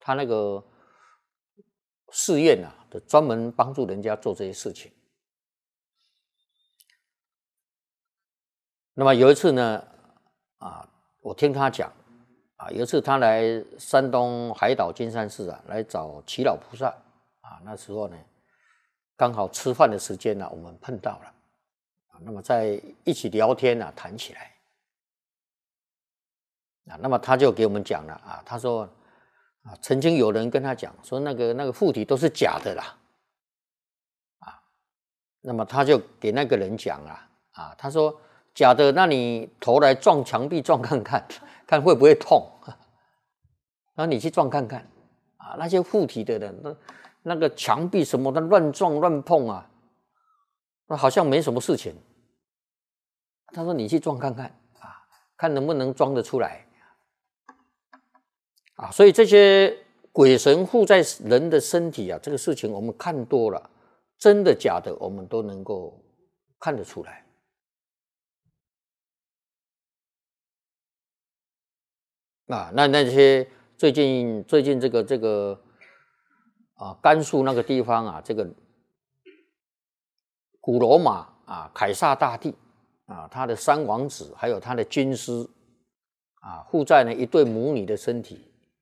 他那个寺院啊，专门帮助人家做这些事情。那么有一次呢，我听他讲，有一次他来山东海岛金山寺啊，来找祈老菩萨那时候呢，刚好吃饭的时间我们碰到了那么在一起聊天谈起来那么他就给我们讲了他说曾经有人跟他讲说那个附体都是假的啦那么他就给那个人讲他说假的，那你头来撞墙壁撞看看，看会不会痛？那你去撞看看那些附体的人，那个墙壁什么的乱撞乱碰那好像没什么事情。他说你去撞看看看能不能装得出来所以这些鬼神附在人的身体这个事情我们看多了，真的假的我们都能够看得出来那些最近这个甘肃那个地方这个古罗马凯撒大帝他的三王子还有他的军师附在一对母女的身体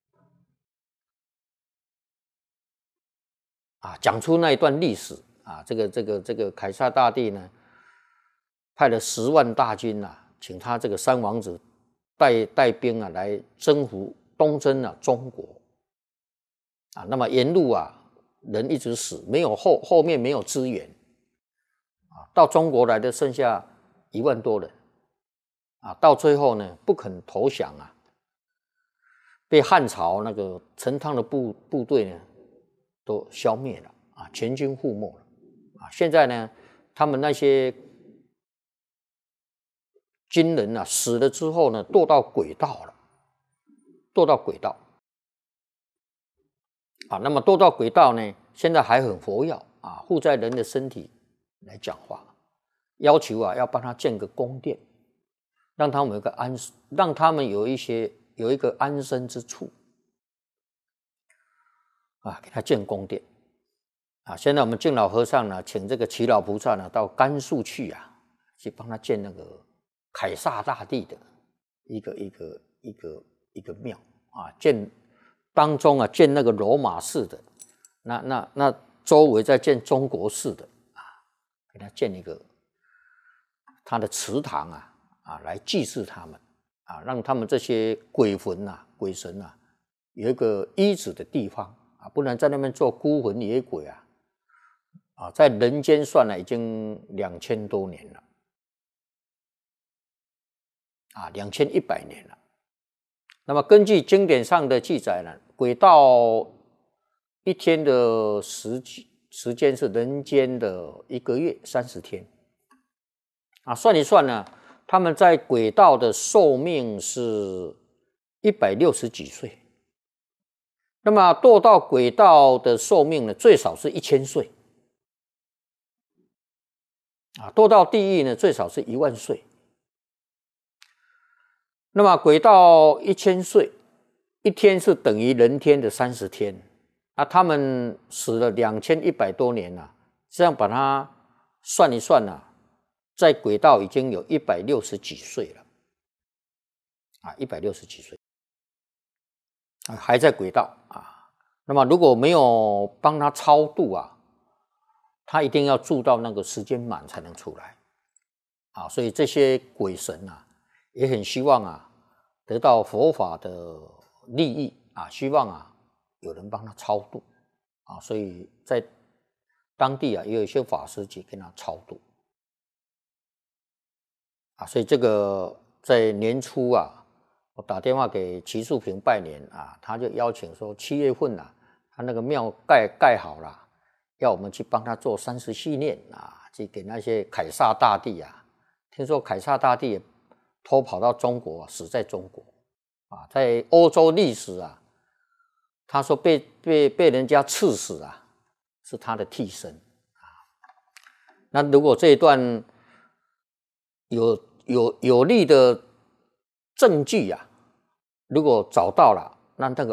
讲出那一段历史这个凯撒大帝呢派了10万大军请他这个三王子带兵来征服东征中国那么沿路人一直死，没有后面没有支援到中国来的剩下1万多人到最后呢不肯投降被汉朝那个陈汤的部队呢都消灭了全军覆没了现在呢他们那些军人死了之后呢堕到鬼道了，堕到鬼道那么堕到鬼道呢现在还很活跃附在人的身体来讲话，要求要帮他建个宫殿，让他们有一个安身之处给他建宫殿现在我们净老和尚呢请这个祈老菩萨呢到甘肃去帮他建那个凯撒大帝的一个庙当中建那个罗马式的，那周围再建中国式的给他建一个他的祠堂来祭祀他们让他们这些鬼魂鬼神有一个依止的地方不然在那边做孤魂野鬼在人间算已经2000多年了2100年了。那么根据经典上的记载呢，鬼道一天的时间是人间的1个月30天算一算呢，他们在鬼道的寿命是160几岁，那么堕到鬼道的寿命呢最少是1000岁堕到地狱呢最少是1万岁。那么鬼道1000岁，一天是等于人天的30天他们死了2100多年这样把它算一算在鬼道已经有160几岁了160几岁还在鬼道那么如果没有帮他超度他一定要住到那个时间满才能出来所以这些鬼神也很希望得到佛法的利益希望有人帮他超度所以在当地也有一些法师去跟他超度所以这个在年初我打电话给齐树平拜年他就邀请说7月份他那个庙盖好了，要我们去帮他做30系念去给那些凯撒大帝听说凯撒大帝也偷跑到中国死在中国在欧洲历史他说被人家刺死是他的替身那如果这一段有力的证据如果找到了，那个